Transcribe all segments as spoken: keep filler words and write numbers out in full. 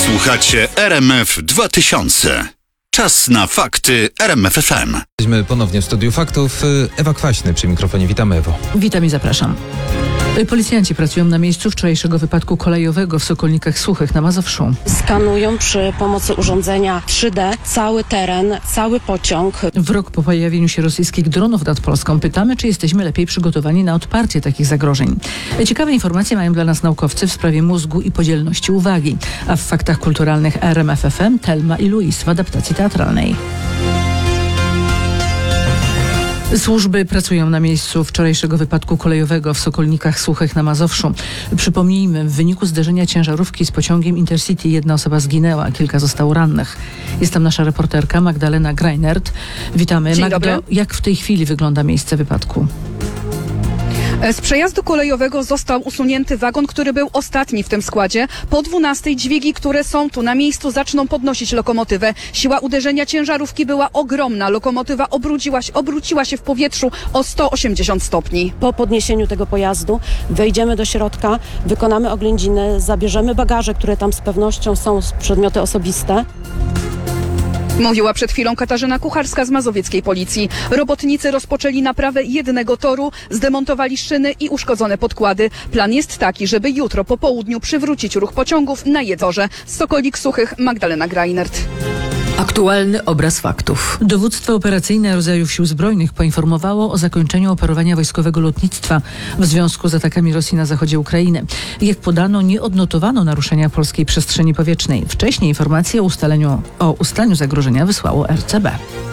Słuchacie R M F dwa tysiące. Czas na fakty R M F F M. Jesteśmy ponownie w studiu faktów. Ewa Kwaśny przy mikrofonie. Witam, Ewo. Witam i zapraszam. Policjanci pracują na miejscu wczorajszego wypadku kolejowego w Sokolnikach Suchych na Mazowszu. Skanują przy pomocy urządzenia trzy D cały teren, cały pociąg. W rok po pojawieniu się rosyjskich dronów nad Polską pytamy, czy jesteśmy lepiej przygotowani na odparcie takich zagrożeń. Ciekawe informacje mają dla nas naukowcy w sprawie mózgu i podzielności uwagi. A w faktach kulturalnych R M F F M Thelma i Louise w adaptacji teatralnej. Służby pracują na miejscu wczorajszego wypadku kolejowego w Sokolnikach Suchych na Mazowszu. Przypomnijmy, w wyniku zderzenia ciężarówki z pociągiem Intercity jedna osoba zginęła, kilka zostało rannych. Jest tam nasza reporterka Magdalena Greinert. Witamy. Dzień Magdo, dobry. jak w tej chwili wygląda miejsce wypadku? Z przejazdu kolejowego został usunięty wagon, który był ostatni w tym składzie. Po dwunastej dźwigi, które są tu na miejscu, zaczną podnosić lokomotywę. Siła uderzenia ciężarówki była ogromna. Lokomotywa obróciła się, obróciła się w powietrzu o sto osiemdziesiąt stopni. Po podniesieniu tego pojazdu wejdziemy do środka, wykonamy oględziny, zabierzemy bagaże, które tam z pewnością są przedmioty osobiste. Mówiła przed chwilą Katarzyna Kucharska z mazowieckiej policji. Robotnicy rozpoczęli naprawę jednego toru, zdemontowali szyny i uszkodzone podkłady. Plan jest taki, żeby jutro po południu przywrócić ruch pociągów na jedorze. Z Sokolik Suchych Magdalena Greinert. Aktualny obraz faktów. Dowództwo operacyjne rodzajów Sił Zbrojnych poinformowało o zakończeniu operowania wojskowego lotnictwa w związku z atakami Rosji na zachodzie Ukrainy. Jak podano, nie odnotowano naruszenia polskiej przestrzeni powietrznej. Wcześniej informacje o ustaleniu, o ustaleniu zagrożenia wysłało R C B.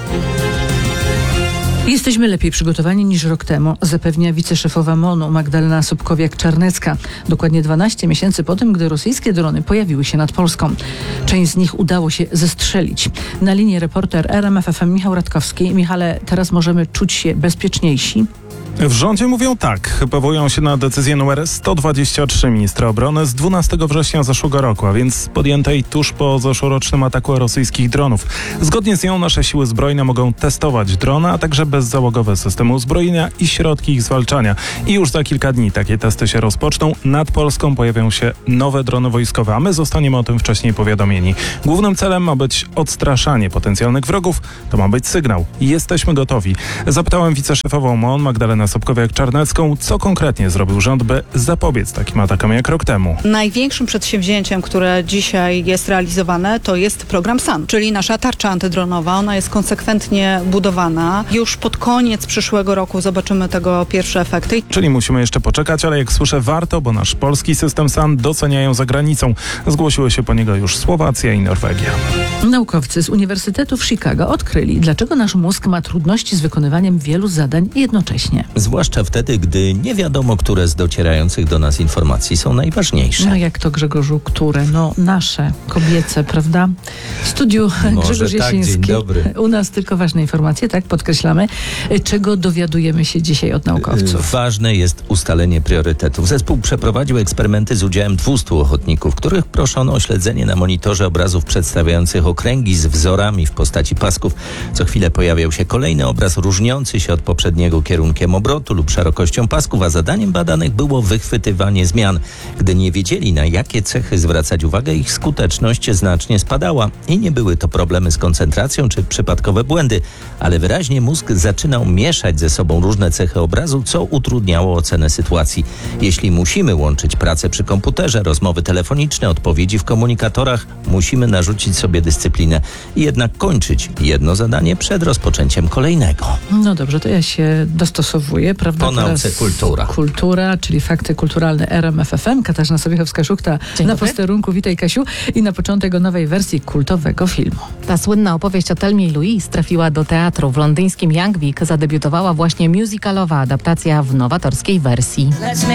Jesteśmy lepiej przygotowani niż rok temu, zapewnia wiceszefowa MON-u Magdalena Sobkowiak-Czarnecka. Dokładnie dwanaście miesięcy po tym, gdy rosyjskie drony pojawiły się nad Polską. Część z nich udało się zestrzelić. Na linii reporter R M F F M Michał Radkowski. Michale, teraz możemy czuć się bezpieczniejsi? W rządzie mówią tak. Powołują się na decyzję numer sto dwadzieścia trzy ministra obrony z dwunastego września zeszłego roku, a więc podjętej tuż po zeszłorocznym ataku rosyjskich dronów. Zgodnie z nią nasze siły zbrojne mogą testować drony, a także bezzałogowe systemy uzbrojenia i środki ich zwalczania. I już za kilka dni takie testy się rozpoczną. Nad Polską pojawią się nowe drony wojskowe, a my zostaniemy o tym wcześniej powiadomieni. Głównym celem ma być odstraszanie potencjalnych wrogów. To ma być sygnał. Jesteśmy gotowi. Zapytałem wiceszefową MON Magdalenę Sobkowiak-Czarnecką, co konkretnie zrobił rząd, by zapobiec takim atakom jak rok temu. Największym przedsięwzięciem, które dzisiaj jest realizowane, to jest program S A N, czyli nasza tarcza antydronowa. Ona jest konsekwentnie budowana. Już pod koniec przyszłego roku zobaczymy tego pierwsze efekty. Czyli musimy jeszcze poczekać, ale jak słyszę, warto, bo nasz polski system S A N doceniają za granicą. Zgłosiły się po niego już Słowacja i Norwegia. Naukowcy z Uniwersytetu w Chicago odkryli, dlaczego nasz mózg ma trudności z wykonywaniem wielu zadań jednocześnie. Zwłaszcza wtedy, gdy nie wiadomo, które z docierających do nas informacji są najważniejsze. No jak to, Grzegorzu, które? No nasze, kobiece, prawda? W studiu Może Grzegorz tak, Jasiński. dzień dobry. U nas tylko ważne informacje, tak podkreślamy. Czego dowiadujemy się dzisiaj od naukowców? Ważne jest ustalenie priorytetów. Zespół przeprowadził eksperymenty z udziałem dwustu ochotników, których proszono o śledzenie na monitorze obrazów przedstawiających okręgi z wzorami w postaci pasków. Co chwilę pojawiał się kolejny obraz różniący się od poprzedniego kierunkiem obrotu lub szerokością pasków, a zadaniem badanych było wychwytywanie zmian. Gdy nie wiedzieli, na jakie cechy zwracać uwagę, ich skuteczność znacznie spadała. I nie były to problemy z koncentracją czy przypadkowe błędy, ale wyraźnie mózg zaczynał mieszać ze sobą różne cechy obrazu, co utrudniało ocenę sytuacji. Jeśli musimy łączyć pracę przy komputerze, rozmowy telefoniczne, odpowiedzi w komunikatorach, musimy narzucić sobie dyscyplinę i jednak kończyć jedno zadanie przed rozpoczęciem kolejnego. No dobrze, to ja się dostosowuję, prawda? Po nauce kultura. Kultura, czyli fakty kulturalne R M F F M. Katarzyna Sobiechowska-Szuchta Dzień na dobry. posterunku. Witaj, Kasiu. I na początek o nowej wersji kultowego filmu. Ta słynna opowieść o Thelmie i Louise trafiła do teatru. W londyńskim Young Vic zadebiutowała właśnie musicalowa adaptacja w nowatorskiej wersji.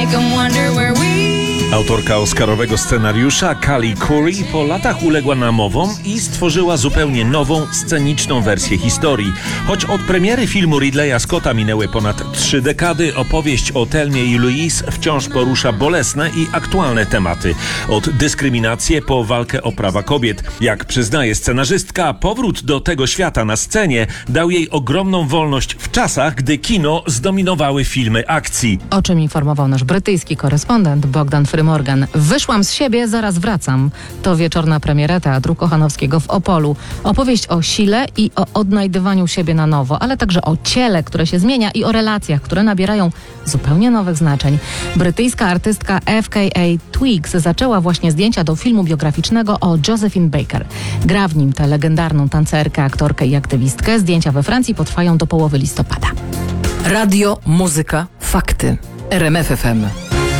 Autorka oscarowego scenariusza Callie Curry po latach uległa namowom i stworzyła zupełnie nową, sceniczną wersję historii. Choć od premiery filmu Ridleya Scotta minęły ponad trzy dekady, opowieść o Thelmie i Louise wciąż porusza bolesne i aktualne tematy. Od dyskryminacji po walkę o prawa kobiet. Jak przyznaje scenarzystka, powrót do tego świata na scenie dał jej ogromną wolność w czasach, gdy kino zdominowały filmy akcji. O czym informował nasz brytyjski korespondent Bogdan Fry. Jeffrey Morgan. Wyszłam z siebie, zaraz wracam. To wieczorna premiera Teatru Kochanowskiego w Opolu. Opowieść o sile i o odnajdywaniu siebie na nowo, ale także o ciele, które się zmienia i o relacjach, które nabierają zupełnie nowych znaczeń. Brytyjska artystka F K A Twigs zaczęła właśnie zdjęcia do filmu biograficznego o Josephine Baker. Gra w nim tę legendarną tancerkę, aktorkę i aktywistkę. Zdjęcia we Francji potrwają do połowy listopada. Radio, muzyka, fakty. R M F F M.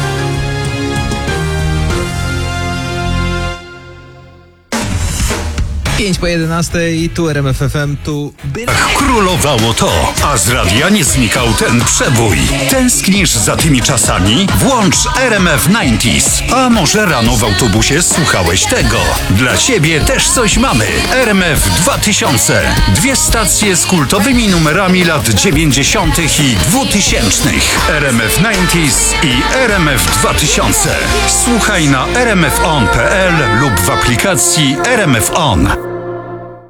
pięć po jedenastej, tu R M F F M, tu... Królowało to, a z radia nie znikał ten przebój. Tęsknisz za tymi czasami? Włącz R M F dziewięćdziesiąt. A może rano w autobusie słuchałeś tego? Dla ciebie też coś mamy. R M F dwa tysiące. Dwie stacje z kultowymi numerami lat dziewięćdziesiątych i dwutysięcznych. R M F dziewięćdziesiąt i R M F dwa tysiące. Słuchaj na r m f on kropka p l lub w aplikacji R M F On.